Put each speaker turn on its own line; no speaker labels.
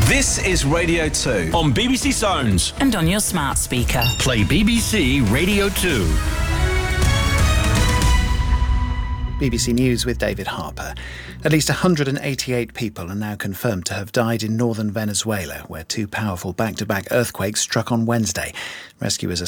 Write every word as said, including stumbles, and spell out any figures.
This is Radio two
on B B C Sounds
and on your smart speaker.
Play B B C Radio two.
B B C News with David Harper. At least one hundred eighty-eight people are now confirmed to have died in northern Venezuela, where two powerful back-to-back earthquakes struck on Wednesday. Rescuers are